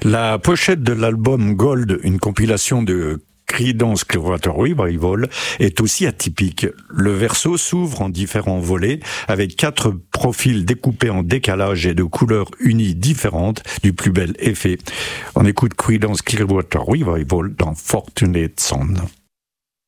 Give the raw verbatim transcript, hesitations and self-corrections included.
La pochette de l'album Gold, une compilation de Creedence Clearwater Revival, est aussi atypique. Le verso s'ouvre en différents volets avec quatre profils découpés en décalage et de couleurs unies différentes du plus bel effet. On écoute Creedence Clearwater Revival dans Fortunate Son.